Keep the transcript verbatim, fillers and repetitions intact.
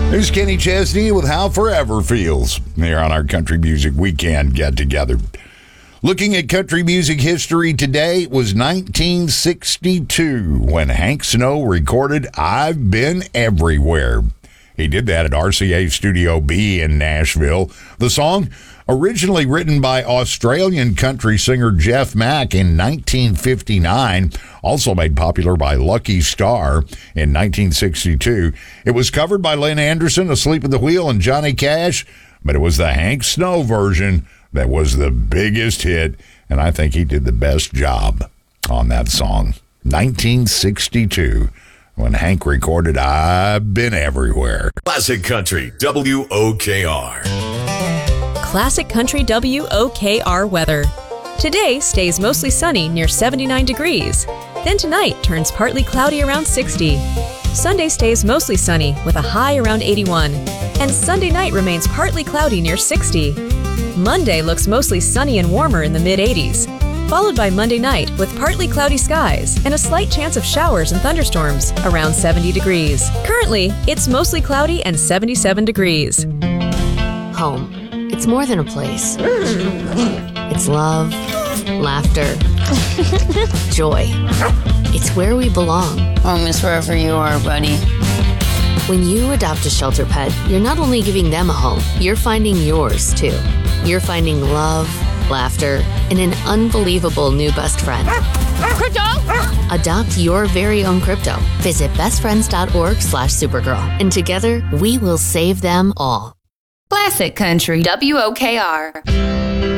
There's Kenny Chesney with How Forever Feels here on our Country Music Weekend Get Together. Looking at country music history today, it was nineteen sixty-two when Hank Snow recorded I've Been Everywhere. He did that at R C A Studio B in Nashville. The song, originally written by Australian country singer Jeff Mack in nineteen fifty-nine, also made popular by Lucky Starr in nineteen sixty-two. It was covered by Lynn Anderson, Asleep at the Wheel, and Johnny Cash, but it was the Hank Snow version that was the biggest hit, and I think he did the best job on that song. nineteen sixty-two, when Hank recorded I've Been Everywhere. Classic Country, W O K R. Classic Country W O K R weather. Today stays mostly sunny near seventy-nine degrees. Then tonight turns partly cloudy around sixty. Sunday stays mostly sunny with a high around eighty-one. And Sunday night remains partly cloudy near sixty. Monday looks mostly sunny and warmer in the mid-eighties, followed by Monday night with partly cloudy skies and a slight chance of showers and thunderstorms around seventy degrees. Currently, it's mostly cloudy and seventy-seven degrees. Home. It's more than a place. It's love, laughter, joy. It's where we belong. Home is wherever you are, buddy. When you adopt a shelter pet, you're not only giving them a home, you're finding yours, too. You're finding love, laughter, and an unbelievable new best friend. Crypto! Adopt your very own crypto. Visit bestfriends.org slash Supergirl. And together, we will save them all. Classic Country, W O K R.